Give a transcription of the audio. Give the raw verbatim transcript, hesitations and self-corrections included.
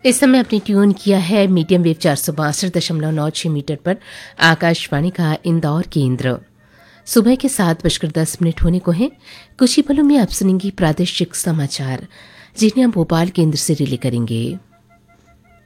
इस समय अपनी ट्यून किया है मीडियम वेव चार सौ बासठ दशमलव नौ छह मीटर पर आकाशवाणी का इंदौर केंद्र। सुबह के सात बजकर दस मिनट होने को हैं। कुछ ही पलों में आप सुनेंगी प्रादेशिक समाचार, जिन्हें हम भोपाल केंद्र से रिले करेंगे।